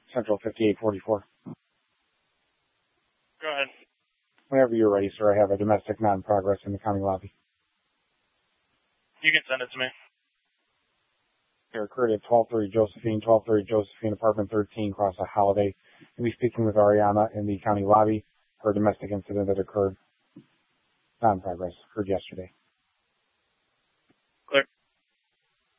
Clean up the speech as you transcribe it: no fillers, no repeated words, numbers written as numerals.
Central 5844. Go ahead. Whenever you're ready, sir, I have a domestic non-progress in the county lobby. You can send it to me. It occurred at 1230 Josephine, apartment 13, across a Holiday. You'll be speaking with Ariana in the county lobby for a domestic incident that occurred, non-progress, occurred yesterday.